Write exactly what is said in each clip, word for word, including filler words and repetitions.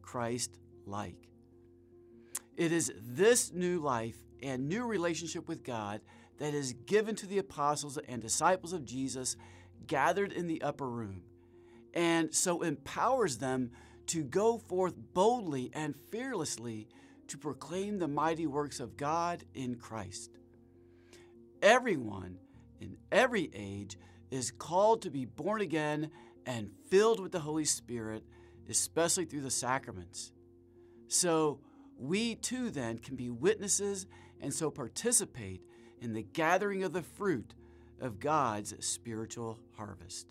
Christ-like. It is this new life and new relationship with God that is given to the apostles and disciples of Jesus gathered in the upper room, and so empowers them to go forth boldly and fearlessly to proclaim the mighty works of God in Christ. Everyone in every age is called to be born again and filled with the Holy Spirit, especially through the sacraments. So we too then can be witnesses and so participate in the gathering of the fruit of God's spiritual harvest.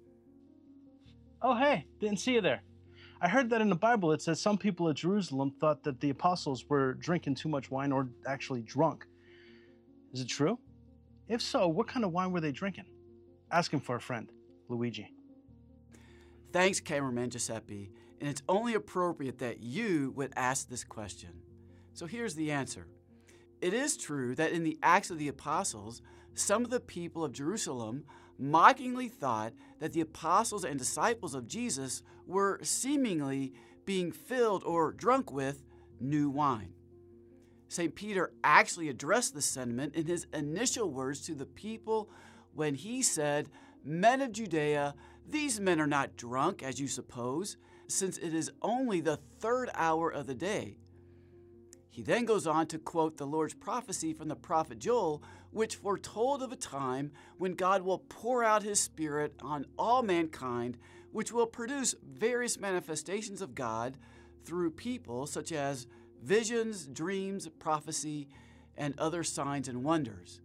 Oh, hey, didn't see you there. I heard that in the Bible it says some people at Jerusalem thought that the apostles were drinking too much wine or actually drunk. Is it true? If so, what kind of wine were they drinking? Asking for a friend, Luigi. Thanks, cameraman Giuseppe, and it's only appropriate that you would ask this question. So here's the answer. It is true that in the Acts of the Apostles, some of the people of Jerusalem mockingly thought that the apostles and disciples of Jesus were seemingly being filled or drunk with new wine. Saint Peter actually addressed this sentiment in his initial words to the people when he said, "Men of Judea, these men are not drunk, as you suppose, since it is only the third hour of the day." He then goes on to quote the Lord's prophecy from the prophet Joel, which foretold of a time when God will pour out his Spirit on all mankind, which will produce various manifestations of God through people such as visions, dreams, prophecy, and other signs and wonders.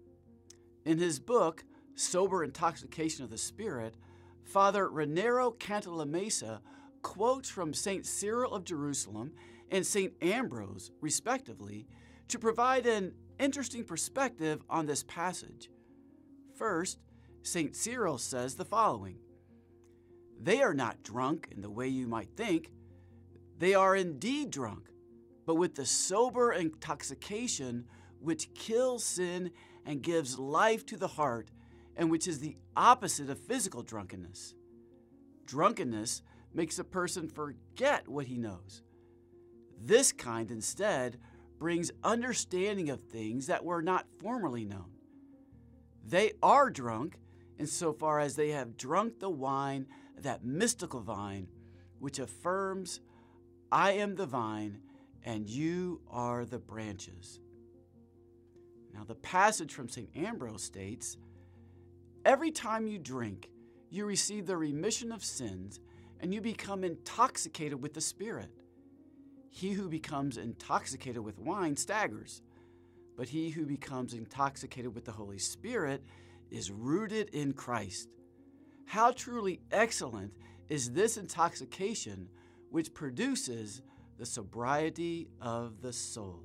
In his book, Sober Intoxication of the Spirit, Father Raniero Cantalamessa quotes from Saint Cyril of Jerusalem and Saint Ambrose, respectively, to provide an interesting perspective on this passage. First, Saint Cyril says the following: "They are not drunk in the way you might think. They are indeed drunk, but with the sober intoxication which kills sin and gives life to the heart, and which is the opposite of physical drunkenness. Drunkenness makes a person forget what he knows. This kind, instead, brings understanding of things that were not formerly known. They are drunk insofar as they have drunk the wine, that mystical vine, which affirms, 'I am the vine, and you are the branches.'" Now, the passage from Saint Ambrose states, "Every time you drink, you receive the remission of sins, and you become intoxicated with the Spirit. He who becomes intoxicated with wine staggers, but he who becomes intoxicated with the Holy Spirit is rooted in Christ. How truly excellent is this intoxication which produces the sobriety of the soul."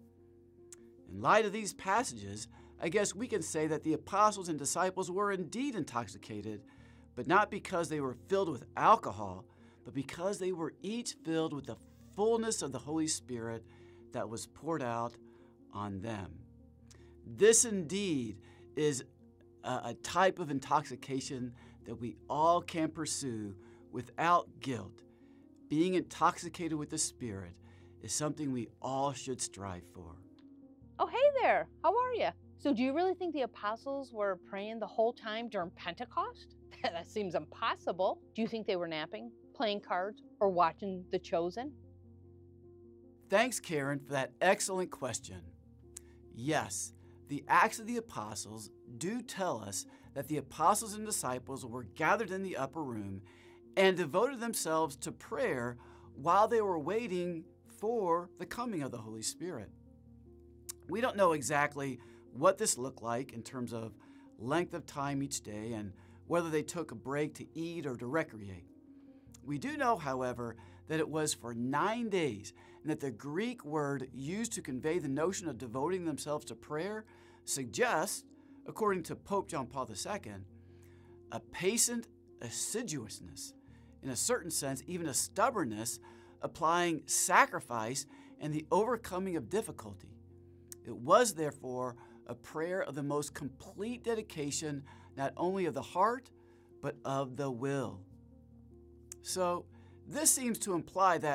In light of these passages, I guess we can say that the apostles and disciples were indeed intoxicated, but not because they were filled with alcohol, but because they were each filled with the fullness of the Holy Spirit that was poured out on them. This indeed is a, a type of intoxication that we all can pursue without guilt. Being intoxicated with the Spirit is something we all should strive for. Oh, hey there. How are you? So do you really think the apostles were praying the whole time during Pentecost? That seems impossible. Do you think they were napping, playing cards, or watching The Chosen? Thanks, Karen, for that excellent question. Yes, the Acts of the Apostles do tell us that the apostles and disciples were gathered in the upper room and devoted themselves to prayer while they were waiting for the coming of the Holy Spirit. We don't know exactly what this looked like in terms of length of time each day and whether they took a break to eat or to recreate. We do know, however, that it was for nine days and that the Greek word used to convey the notion of devoting themselves to prayer suggests, according to Pope John Paul the Second, a patient assiduousness, in a certain sense, even a stubbornness, applying sacrifice and the overcoming of difficulty. It was, therefore, a prayer of the most complete dedication, not only of the heart, but of the will. So, this seems to imply that